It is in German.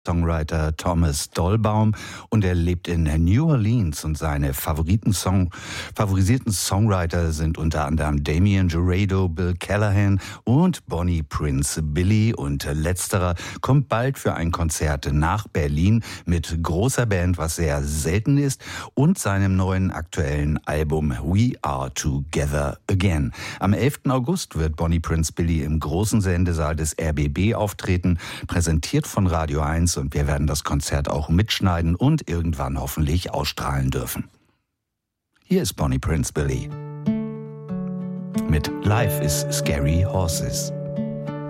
Songwriter Thomas Dolbaum und er lebt in New Orleans und seine favorisierten Songwriter sind unter anderem Damien Jurado, Bill Callahan und Bonnie Prince Billy und letzterer kommt bald für ein Konzert nach Berlin mit großer Band, was sehr selten ist, und seinem neuen aktuellen Album We Are Together Again. Am 11. August wird Bonnie Prince Billy im großen Sendesaal des RBB auftreten, präsentiert von Radio 1 und wir werden das Konzert auch mitschneiden und irgendwann hoffentlich ausstrahlen dürfen. Hier ist Bonnie Prince Billy mit Life is Scary Horses.